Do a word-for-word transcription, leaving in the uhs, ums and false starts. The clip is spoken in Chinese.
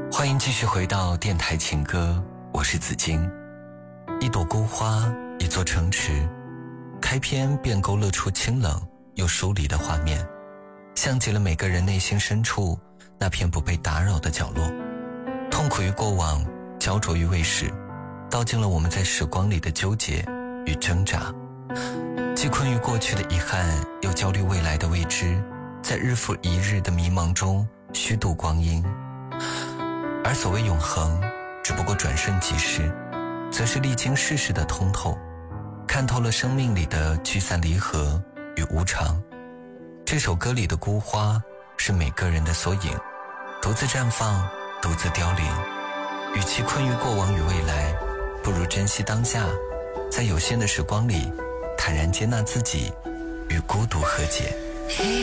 欢迎继续回到电台情歌，我是子金。一朵孤花，一座城池，开篇便勾勒出清冷又疏离的画面，像极了每个人内心深处那片不被打扰的角落。痛苦于过往，焦灼于未始，道尽了我们在时光里的纠结与挣扎，既困于过去的遗憾，又焦虑未来的未知，在日复一日的迷茫中虚度光阴。而所谓永恒，只不过转瞬即逝，则是历经世事的通透，看透了生命里的聚散离合与无常。这首歌里的孤花是每个人的缩影，独自绽放，独自凋零。与其困于过往与未来，不如珍惜当下，在有限的时光里坦然接纳自己，与孤独和解。